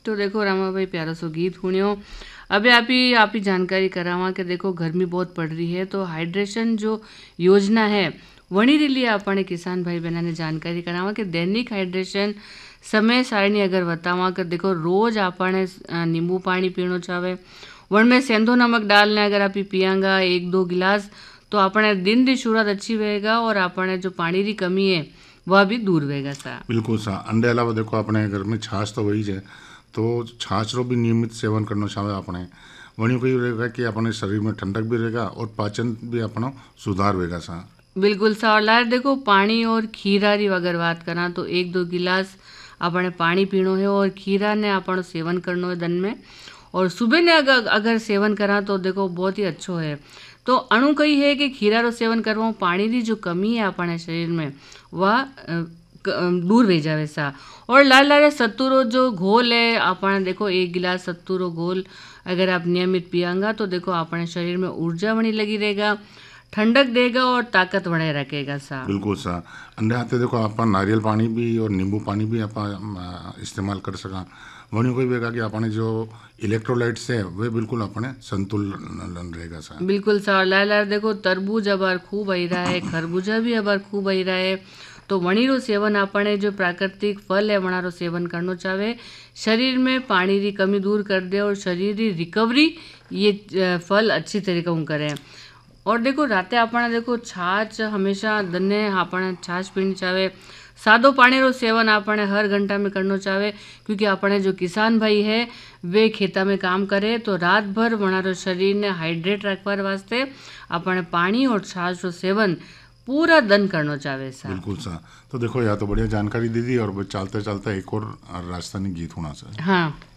तो देखो रामा भाई प्यारा सो गीत सुनियो। अबे आप ही जानकारी करावा कि देखो गर्मी बहुत पड़ रही है, तो हाइड्रेशन जो योजना है वणी रे लिए अपने किसान भाई बहना ने जानकारी करावा कि दैनिक हाइड्रेशन समय सारणी अगर बतावा कि देखो रोज आपने नींबू पानी पीनो चाहे, वन में सेंधो नमक डालने अगर आप पियांगा 1-2 गिलास तो अपने दिन की शुरुआत अच्छी रहेगा और अपने जो पानी की कमी है वह भी दूर रहेगा सा। बिल्कुल सा। अंडे अलावा देखो अपने घर में छाछ तो वही है, तो छाछ रो भी नियमित सेवन करना चाहिए अपने। वहीं कोई रहेगा कि अपने शरीर में ठंडक भी रहेगा और पाचन भी अपना सुधार रहेगा सा। बिल्कुल सा। और लार देखो पानी और खीरा री अगर बात करा तो 1-2 गिलास अपने पानी पीनो है और खीरा ने अपन सेवन करनो है दिन में, और सुबह ने अगर सेवन करा तो देखो बहुत ही अच्छो है। तो अणु कही है कि खीरा रो सेवन करवा पानी की जो कमी है अपने शरीर में वह दूर रह जावे सा। और लाल लाल सत्तू रो जो घोल है अपने देखो 1 गिलास सत्तू रो घोल अगर आप नियमित पियांगा तो देखो अपने शरीर में ऊर्जा बनी लगी रहेगा, ठंडक देगा और ताकत बनाए रखेगा सा। बिल्कुल सा। अंडे आते देखो आप नारियल पानी भी और नींबू पानी भी आप इस्तेमाल कर सका। वहीं कोई बेगा कि अपने जो इलेक्ट्रोलाइट्स है वे बिल्कुल अपने संतुलन रहेगा सा। बिल्कुल सा। और लाल लाल देखो तरबूज अबार खूब आई रहा है, खरबूजा भी अबार खूब आई रहा है, तो वणीरो सेवन अपने जो प्राकृतिक फल है वणारो सेवन करना चाहे, शरीर में पानी की कमी दूर कर दे और शरीर की रिकवरी ये फल अच्छी तरीके से करें। और देखो राते अपने देखो छाछ हमेशा दने अपने छाछ पीनी चाहे, सादो पानी रो सेवन अपने हर घंटा में करना चाहे, क्योंकि अपने जो किसान भाई है वे खेता में काम करे तो रात भर वनारो शरीर ने हाइड्रेट रखवार वास्ते अपने पानी और छाछ रो सेवन पूरा दिन करना चाहे सा। बिल्कुल सा। तो देखो या तो बढ़िया जानकारी दे दी और चलते चलते एक और राजस्थानी गीत होना चाहिए। हाँ।